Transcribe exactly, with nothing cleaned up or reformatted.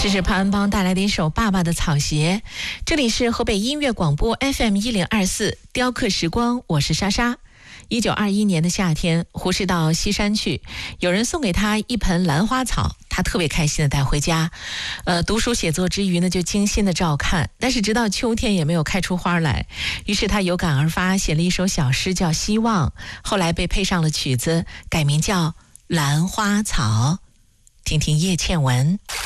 这是潘安邦带来的一首《爸爸的草鞋》。这里是河北音乐广播 F M 一零二四雕刻时光，我是莎莎。一九二一年的夏天，胡适到西山去，有人送给他一盆兰花草，他特别开心的带回家。呃，读书写作之余呢，就精心的照看，但是直到秋天也没有开出花来。于是他有感而发，写了一首小诗叫《希望》，后来被配上了曲子，改名叫《兰花草》。听听叶倩文。